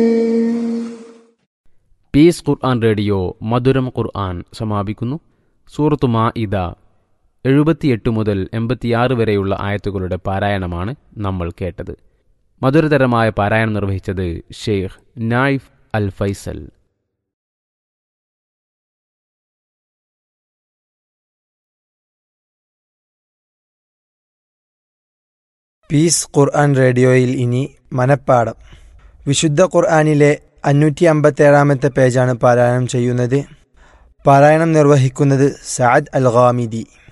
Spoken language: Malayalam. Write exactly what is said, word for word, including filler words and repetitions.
പീസ് ഖുർആൻ റേഡിയോ മധുരം ഖുർആൻ സമാപിക്കുന്നു. സൂറത്തു മാഇദ എഴുപത്തിയെട്ട് മുതൽ എൺപത്തിയാറ് വരെയുള്ള ആയത്തുകളുടെ പാരായണമാണ് നമ്മൾ കേട്ടത്. മധുരതരമായ പാരായണം നിർവഹിച്ചത് ഷെയ്ഖ് നായിഫ് അൽ ഫൈസൽ. പീസ് ഖുർആൻ റേഡിയോയിൽ ഇനി മനപ്പാഠം. വിശുദ്ധ ഖുർആനിലെ അഞ്ഞൂറ്റി അമ്പത്തേഴാമത്തെ പേജാണ് പാരായണം ചെയ്യുന്നത്. പാരായണം നിർവഹിക്കുന്നത് സഅദ് അൽ ഗാമിദി.